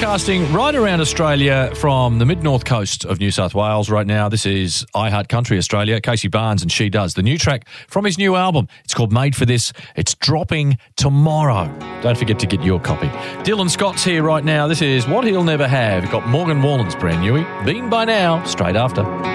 Broadcasting right around Australia from the mid-north coast of New South Wales right now. This is iHeart Country Australia. Casey Barnes and She Does. The new track from his new album. It's called Made for This. It's dropping tomorrow. Don't forget to get your copy. Dylan Scott's here right now. This is What He'll Never Have. We've got Morgan Wallen's brand new. Been by now, straight after.